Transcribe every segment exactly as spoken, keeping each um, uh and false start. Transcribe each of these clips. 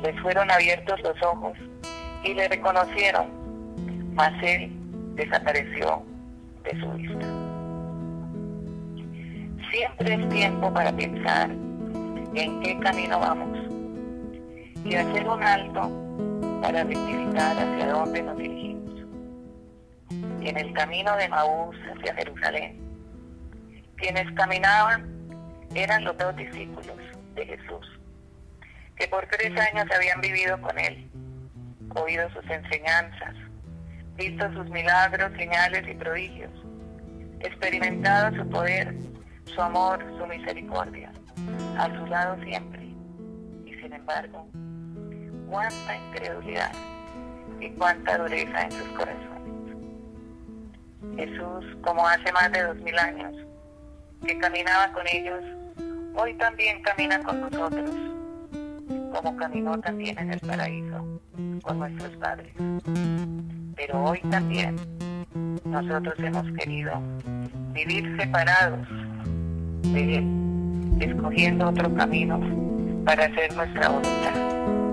Les fueron abiertos los ojos y le reconocieron, mas él desapareció de su vista. Siempre es tiempo para pensar en qué camino vamos y hacer un alto para rectificar hacia dónde nos dirigimos. Y en el camino de Maús hacia Jerusalén, quienes caminaban eran los dos discípulos de Jesús, que por tres años habían vivido con él, oído sus enseñanzas, visto sus milagros, señales y prodigios, experimentado su poder, su amor, su misericordia, a su lado siempre. Y sin embargo, cuánta incredulidad y cuánta dureza en sus corazones. Jesús, como hace más de dos mil años, que caminaba con ellos, hoy también camina con nosotros, como caminó también en el paraíso con nuestros padres. Pero hoy también nosotros hemos querido vivir separados de Él, escogiendo otro camino para hacer nuestra voluntad.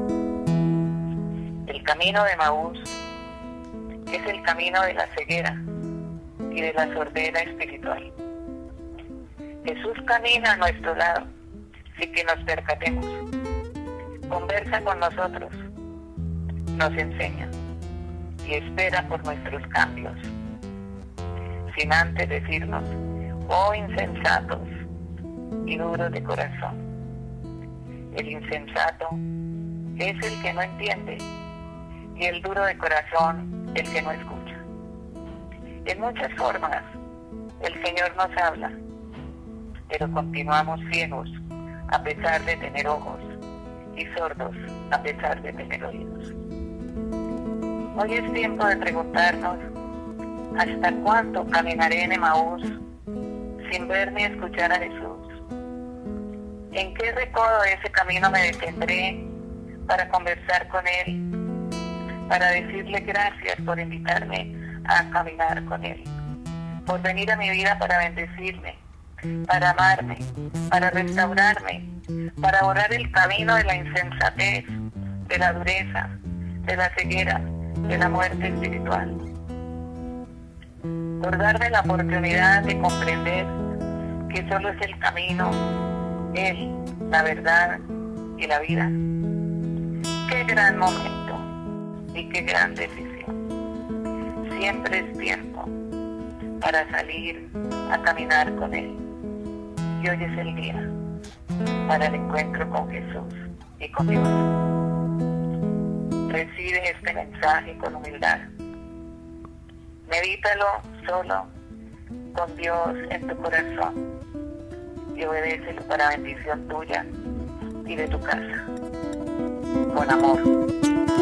El camino de Maús es el camino de la ceguera y de la sordera espiritual. Jesús camina a nuestro lado sin que nos percatemos. Conversa con nosotros, nos enseña y espera por nuestros cambios, sin antes decirnos, oh insensatos y duros de corazón. El insensato es el que no entiende y el duro de corazón el que no escucha. En muchas formas el Señor nos habla, pero continuamos ciegos a pesar de tener ojos y sordos a pesar de tener oídos. Hoy es tiempo de preguntarnos, ¿hasta cuándo caminaré en Emaús sin ver ni escuchar a Jesús? ¿En qué recodo de ese camino me detendré para conversar con Él, para decirle gracias por invitarme a caminar con Él, por venir a mi vida para bendecirme, para amarme, para restaurarme, para borrar el camino de la insensatez, de la dureza, de la ceguera, de la muerte espiritual? Por darme la oportunidad de comprender que solo es el camino, Él, la verdad y la vida. Qué gran momento y qué gran decisión. Siempre es tiempo para salir a caminar con Él. Y hoy es el día para el encuentro con Jesús y con Dios. Recibe este mensaje con humildad. Medítalo solo con Dios en tu corazón y obedécelo para bendición tuya y de tu casa. Con amor.